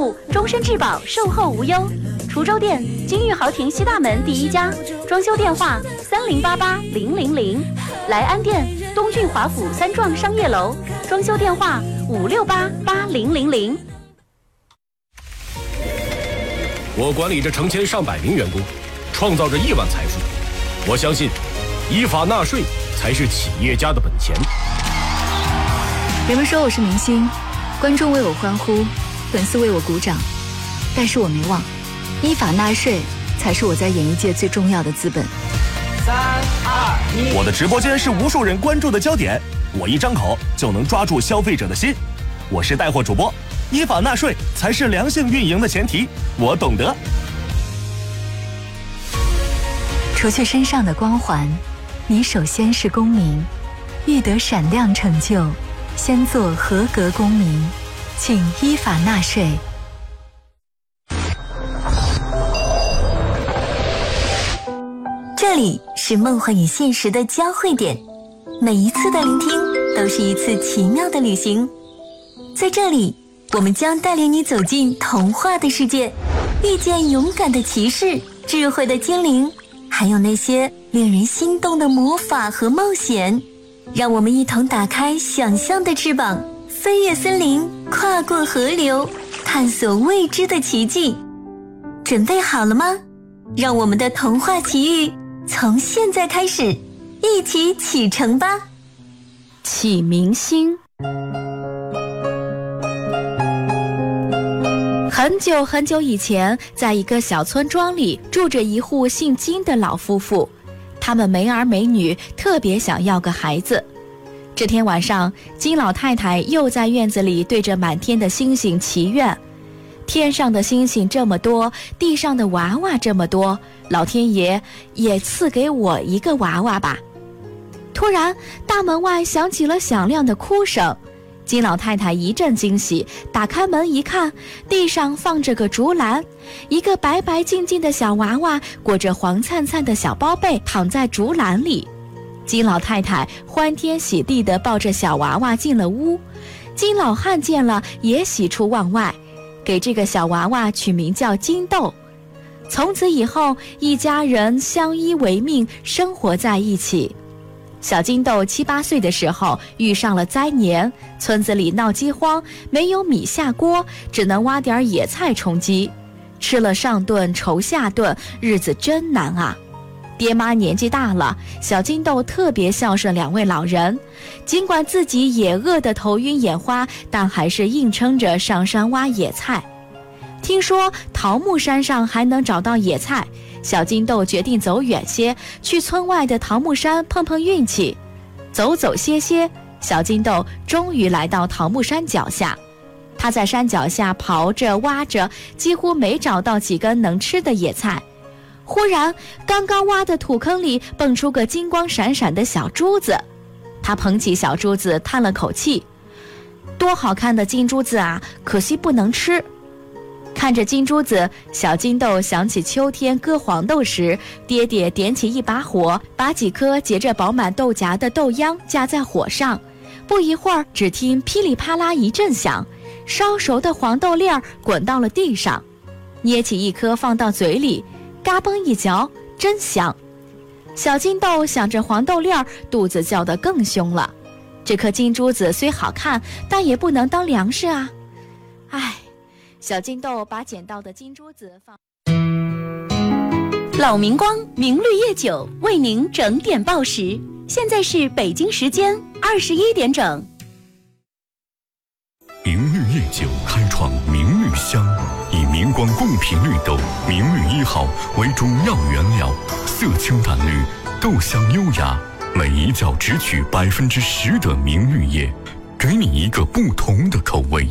护，终身质保，售后无忧。滁州店金玉豪庭西大门第一家，装修电话30880000。莱安店东郡华府三幢商业楼，装修电话5688000。 我管理着成千上百名员工，创造着亿万财富。我相信，依法纳税才是企业家的本钱。 人们说我是明星，观众为我欢呼，粉丝为我鼓掌，但是我没忘，依法纳税才是我在演艺界最重要的资本。 3、2、1， 我的直播间是无数人关注的焦点，我一张口就能抓住消费者的心。我是带货主播，依法纳税才是良性运营的前提，我懂得。 除去身上的光环，你首先是公民，欲得闪亮成就，先做合格公民，请依法纳税。 这里是梦幻与现实的交汇点，每一次的聆听都是一次奇妙的旅行。在这里，我们将带领你走进童话的世界，遇见勇敢的骑士、智慧的精灵，还有那些令人心动的魔法和冒险。让我们一同打开想象的翅膀，飞越森林，跨过河流，探索未知的奇迹。准备好了吗？让我们的童话奇遇从现在开始，一起启程吧！ 启明星。很久很久以前，在一个小村庄里住着一户姓金的老夫妇，他们没儿没女，特别想要个孩子。这天晚上，金老太太又在院子里对着满天的星星祈愿：天上的星星这么多，地上的娃娃这么多，老天爷也赐给我一个娃娃吧。突然，大门外响起了响亮的哭声。金老太太一阵惊喜，打开门一看，地上放着个竹篮，一个白白净净的小娃娃裹着黄灿灿的小包被躺在竹篮里。金老太太欢天喜地地抱着小娃娃进了屋，金老汉见了也喜出望外，给这个小娃娃取名叫金豆。从此以后，一家人相依为命，生活在一起。小金豆7、8岁的时候遇上了灾年，村子里闹饥荒，没有米下锅，只能挖点野菜充饥。吃了上顿愁下顿，日子真难啊。爹妈年纪大了，小金豆特别孝顺2位老人，尽管自己也饿得头晕眼花，但还是硬撑着上山挖野菜。听说桃木山上还能找到野菜，小金豆决定走远些，去村外的桃木山碰碰运气。走走歇歇，小金豆终于来到桃木山脚下。他在山脚下刨着挖着，几乎没找到几根能吃的野菜。忽然，刚刚挖的土坑里蹦出个金光闪闪的小珠子。他捧起小珠子，叹了口气：多好看的金珠子啊，可惜不能吃。看着金珠子，小金豆想起秋天割黄豆时，爹爹点起一把火，把几颗结着饱满豆荚的豆秧架在火上。不一会儿，只听噼里啪啦一阵响，烧熟的黄豆粒儿滚到了地上。捏起一颗放到嘴里，嘎嘣一嚼，真香。小金豆想着黄豆粒儿，肚子叫得更凶了。这颗金珠子虽好看，但也不能当粮食啊！唉。小金豆把捡到的金珠子放。 老明光明绿夜酒为您整点报时，现在是北京时间21点整。 明绿夜酒开创明绿香，以明光贡品绿豆明绿1号为主要原料，色清淡绿，豆香优雅，每一角只取10%的明绿叶，给你一个不同的口味。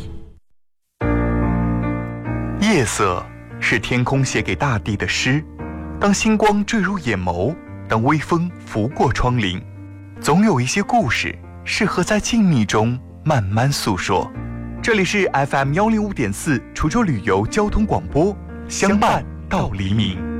夜色是天空写给大地的诗，当星光坠入眼眸，当微风拂过窗棂，总有一些故事适合在静谧中慢慢诉说。这里是 FM105.4滁州旅游交通广播，相伴到黎明。